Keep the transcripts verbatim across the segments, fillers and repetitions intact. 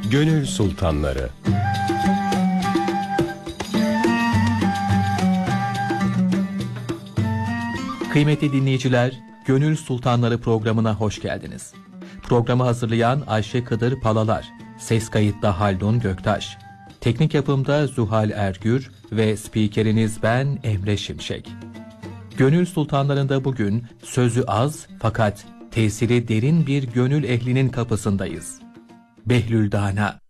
Gönül Sultanları. Kıymetli dinleyiciler, Gönül Sultanları programına hoş geldiniz. Programı hazırlayan Ayşe Kıdır Palalar, ses kayıtta Haldun Göktaş, teknik yapımda Zuhal Ergür ve spikeriniz ben Emre Şimşek. Gönül Sultanlarında bugün sözü az fakat tesiri derin bir gönül ehlinin kapısındayız. Behlül Dana.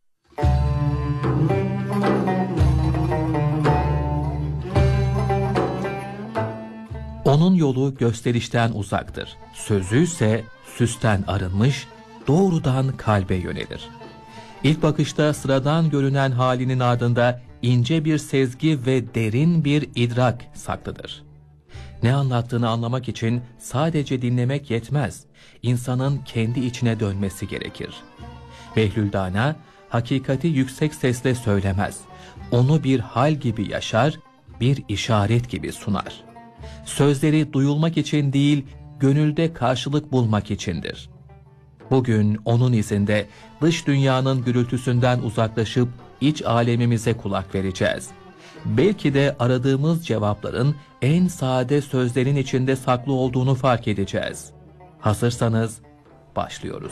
Onun yolu gösterişten uzaktır. Sözü ise süsten arınmış, doğrudan kalbe yönelir. İlk bakışta sıradan görünen halinin ardında ince bir sezgi ve derin bir idrak saklıdır. Ne anlattığını anlamak için sadece dinlemek yetmez. İnsanın kendi içine dönmesi gerekir. Behlül Dana, hakikati yüksek sesle söylemez. Onu bir hal gibi yaşar, bir işaret gibi sunar. Sözleri duyulmak için değil, gönülde karşılık bulmak içindir. Bugün onun izinde dış dünyanın gürültüsünden uzaklaşıp iç alemimize kulak vereceğiz. Belki de aradığımız cevapların en sade sözlerin içinde saklı olduğunu fark edeceğiz. Hazırsanız başlıyoruz.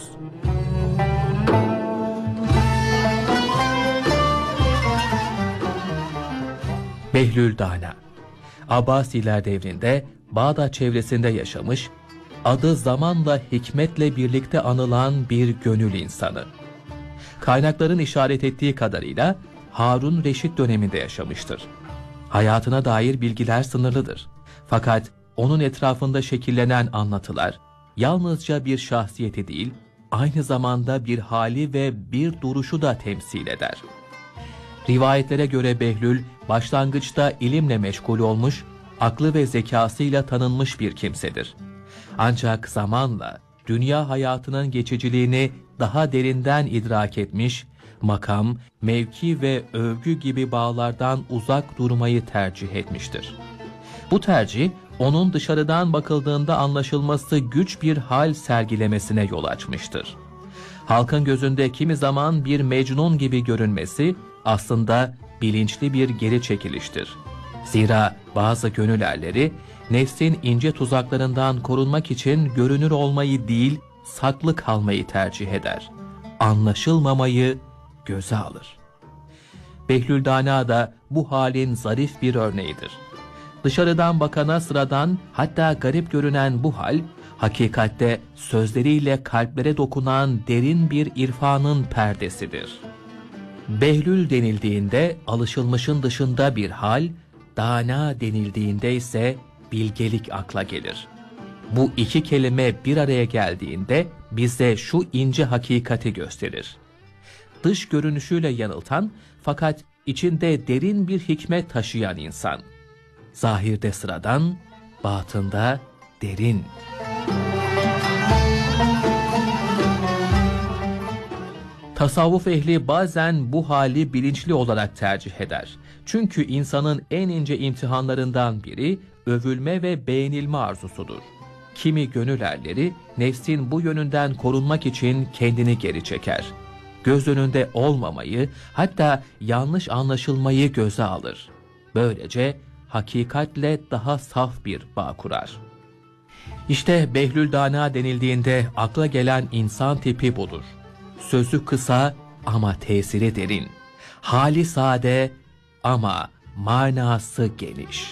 Behlül Dana, Abbasiler devrinde Bağdat çevresinde yaşamış, adı zamanla hikmetle birlikte anılan bir gönül insanı. Kaynakların işaret ettiği kadarıyla Harun Reşit döneminde yaşamıştır. Hayatına dair bilgiler sınırlıdır. Fakat onun etrafında şekillenen anlatılar, yalnızca bir şahsiyeti değil, aynı zamanda bir hali ve bir duruşu da temsil eder. Rivayetlere göre Behlül, başlangıçta ilimle meşgul olmuş, aklı ve zekasıyla tanınmış bir kimsedir. Ancak zamanla dünya hayatının geçiciliğini daha derinden idrak etmiş, makam, mevki ve övgü gibi bağlardan uzak durmayı tercih etmiştir. Bu tercih, onun dışarıdan bakıldığında anlaşılması güç bir hal sergilemesine yol açmıştır. Halkın gözünde kimi zaman bir mecnun gibi görünmesi, aslında bilinçli bir geri çekiliştir. Zira bazı gönül erleri, nefsin ince tuzaklarından korunmak için görünür olmayı değil, saklı kalmayı tercih eder. Anlaşılmamayı göze alır. Behlül Dana da bu halin zarif bir örneğidir. Dışarıdan bakana sıradan, hatta garip görünen bu hal, hakikatte sözleriyle kalplere dokunan derin bir irfanın perdesidir. Behlül denildiğinde alışılmışın dışında bir hal, Dana denildiğinde ise bilgelik akla gelir. Bu iki kelime bir araya geldiğinde bize şu ince hakikati gösterir. Dış görünüşüyle yanıltan fakat içinde derin bir hikmet taşıyan insan. Zahirde sıradan, batında derin. Tasavvuf ehli bazen bu hali bilinçli olarak tercih eder. Çünkü insanın en ince imtihanlarından biri övülme ve beğenilme arzusudur. Kimi gönül erleri nefsin bu yönünden korunmak için kendini geri çeker. Göz önünde olmamayı, hatta yanlış anlaşılmayı göze alır. Böylece hakikatle daha saf bir bağ kurar. İşte Behlül Dana denildiğinde akla gelen insan tipi budur. Sözü kısa ama tesiri derin. Hali sade ama manası geniş.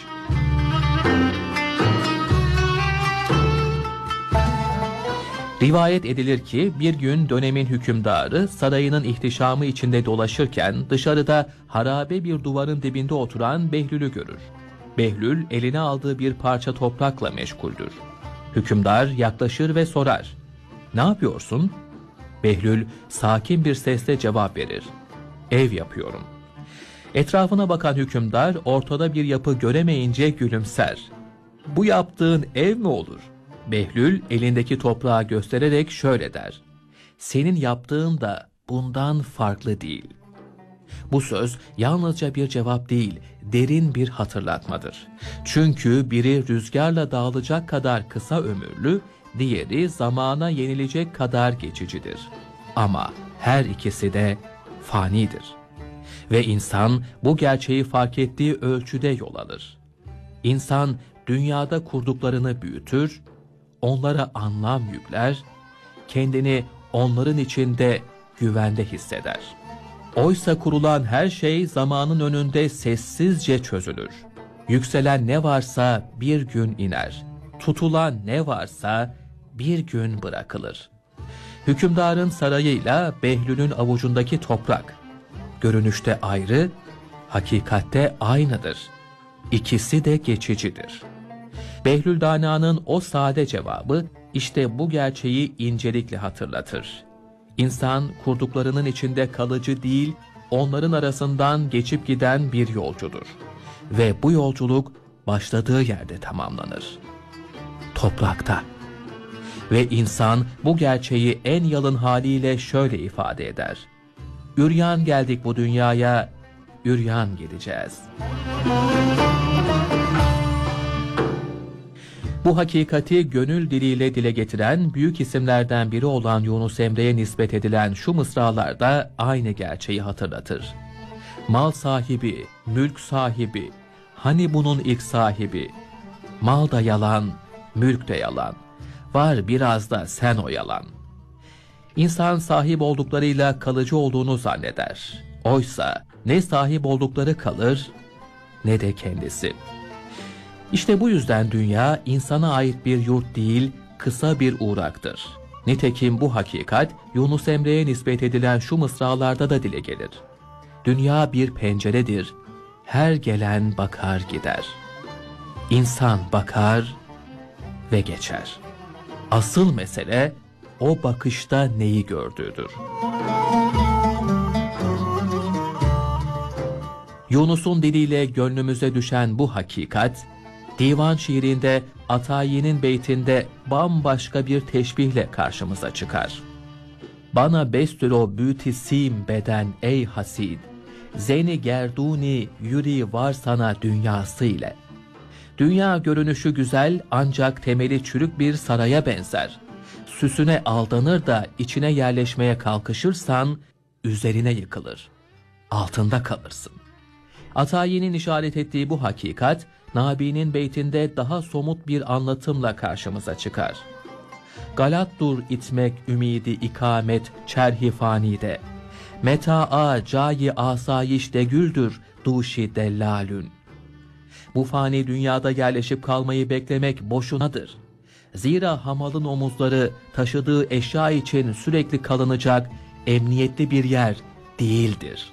Rivayet edilir ki bir gün dönemin hükümdarı sarayının ihtişamı içinde dolaşırken dışarıda harabe bir duvarın dibinde oturan Behlül'ü görür. Behlül eline aldığı bir parça toprakla meşguldür. Hükümdar yaklaşır ve sorar, "Ne yapıyorsun?" Behlül sakin bir sesle cevap verir, "Ev yapıyorum." Etrafına bakan hükümdar ortada bir yapı göremeyince gülümser. "Bu yaptığın ev mi olur?" Behlül elindeki toprağı göstererek şöyle der, "Senin yaptığın da bundan farklı değil." Bu söz yalnızca bir cevap değil, derin bir hatırlatmadır. Çünkü biri rüzgarla dağılacak kadar kısa ömürlü, diğeri zamana yenilecek kadar geçicidir. Ama her ikisi de fanidir. Ve insan bu gerçeği fark ettiği ölçüde yol alır. İnsan dünyada kurduklarını büyütür, onlara anlam yükler, kendini onların içinde güvende hisseder. Oysa kurulan her şey zamanın önünde sessizce çözülür. Yükselen ne varsa bir gün iner. Tutulan ne varsa bir gün bırakılır. Hükümdarın sarayıyla Behlül'ün avucundaki toprak, görünüşte ayrı, hakikatte aynıdır. İkisi de geçicidir. Behlül Dana'nın o sade cevabı işte bu gerçeği incelikle hatırlatır. İnsan kurduklarının içinde kalıcı değil, onların arasından geçip giden bir yolcudur. Ve bu yolculuk başladığı yerde tamamlanır. Toprakta. Ve insan bu gerçeği en yalın haliyle şöyle ifade eder: Üryan geldik bu dünyaya, üryan gideceğiz. Bu hakikati gönül diliyle dile getiren büyük isimlerden biri olan Yunus Emre'ye nispet edilen şu mısralar da aynı gerçeği hatırlatır. Mal sahibi, mülk sahibi, hani bunun ilk sahibi? Mal da yalan, mülk de yalan. Var biraz da sen o yalan. İnsan sahip olduklarıyla kalıcı olduğunu zanneder. Oysa ne sahip oldukları kalır ne de kendisi. İşte bu yüzden dünya insana ait bir yurt değil, kısa bir uğraktır. Nitekim bu hakikat Yunus Emre'ye nispet edilen şu mısralarda da dile gelir. Dünya bir penceredir, her gelen bakar gider. İnsan bakar ve geçer. Asıl mesele o bakışta neyi gördüğüdür. Yunus'un diliyle gönlümüze düşen bu hakikat, divan şiirinde Atayi'nin beytinde bambaşka bir teşbihle karşımıza çıkar. Bana bestür o bütisim beden ey hasid, zeni gerduni yürü var sana dünyası ile. Dünya görünüşü güzel ancak temeli çürük bir saraya benzer. Süsüne aldanır da içine yerleşmeye kalkışırsan üzerine yıkılır. Altında kalırsın. Atayi'nin işaret ettiği bu hakikat, Nabi'nin beytinde daha somut bir anlatımla karşımıza çıkar. Galattur itmek ümidi ikamet çerhi fanide. Meta'a cayi asayiş de güldür duşi dellalün. Bu fani dünyada yerleşip kalmayı beklemek boşunadır. Zira hamalın omuzları taşıdığı eşya için sürekli kalınacak emniyetli bir yer değildir.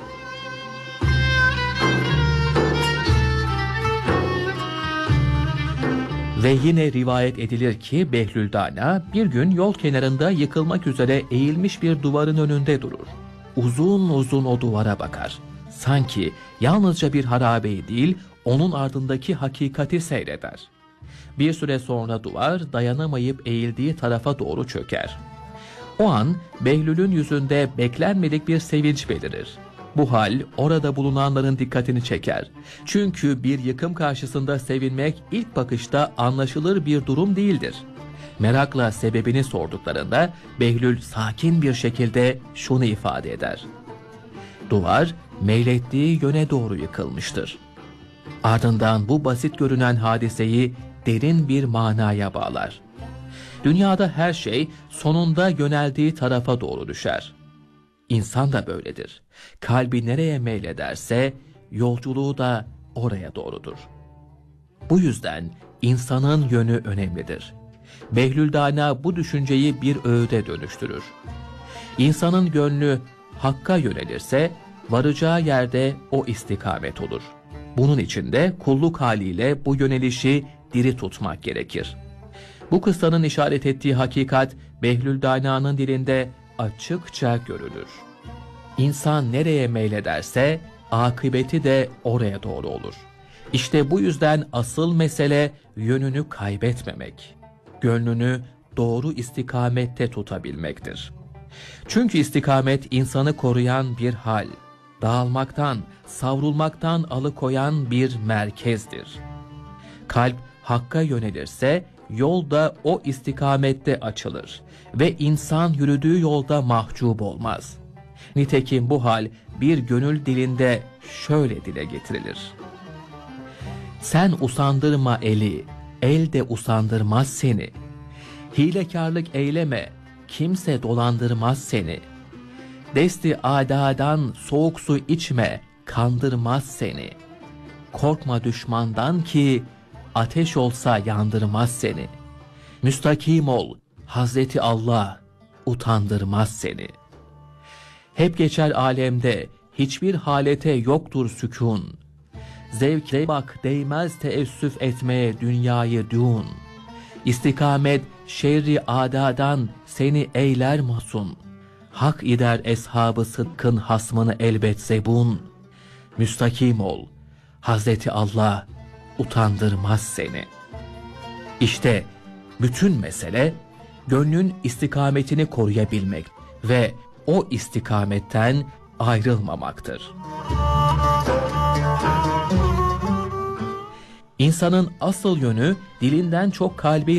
Ve yine rivayet edilir ki Behlül Dana bir gün yol kenarında yıkılmak üzere eğilmiş bir duvarın önünde durur. Uzun uzun o duvara bakar. Sanki yalnızca bir harabeyi değil, onun ardındaki hakikati seyreder. Bir süre sonra duvar dayanamayıp eğildiği tarafa doğru çöker. O an Behlül'ün yüzünde beklenmedik bir sevinç belirir. Bu hal orada bulunanların dikkatini çeker. Çünkü bir yıkım karşısında sevinmek ilk bakışta anlaşılır bir durum değildir. Merakla sebebini sorduklarında Behlül sakin bir şekilde şunu ifade eder: Duvar meylettiği yöne doğru yıkılmıştır. Ardından bu basit görünen hadiseyi derin bir manaya bağlar. Dünyada her şey sonunda yöneldiği tarafa doğru düşer. İnsan da böyledir. Kalbi nereye meylederse yolculuğu da oraya doğrudur. Bu yüzden insanın yönü önemlidir. Behlül Dana bu düşünceyi bir öğüde dönüştürür. İnsanın gönlü Hakk'a yönelirse varacağı yerde o istikamet olur. Bunun için de kulluk haliyle bu yönelişi diri tutmak gerekir. Bu kıssanın işaret ettiği hakikat Behlül Dana'nın dilinde açıkça görülür. İnsan nereye meylederse akıbeti de oraya doğru olur. İşte bu yüzden asıl mesele yönünü kaybetmemek, gönlünü doğru istikamette tutabilmektir. Çünkü istikamet insanı koruyan bir hal, dağılmaktan, savrulmaktan alıkoyan bir merkezdir. Kalp Hakk'a yönelirse yol da o istikamette açılır ve insan yürüdüğü yolda mahcup olmaz. Nitekim bu hal bir gönül dilinde şöyle dile getirilir: sen usandırma eli, el de usandırmaz seni. Hilekarlık eyleme, kimse dolandırmaz seni. Desti adadan soğuk su içme, kandırmaz seni. Korkma düşmandan ki ateş olsa yandırmaz seni. Müstakim ol, Hazreti Allah utandırmaz seni. Hep geçer alemde, hiçbir halete yoktur sükun. Zevkle bak değmez teessüf etmeye dünyayı dün. İstikamet şerri adadan seni eyler masun. Hak ider eshabı sıdkın hasmını elbet zebun. Müstakim ol, Hazreti Allah utandırmaz seni. İşte bütün mesele gönlün istikametini koruyabilmek ve o istikametten ayrılmamaktır. İnsanın asıl yönü dilinden çok kalbiyle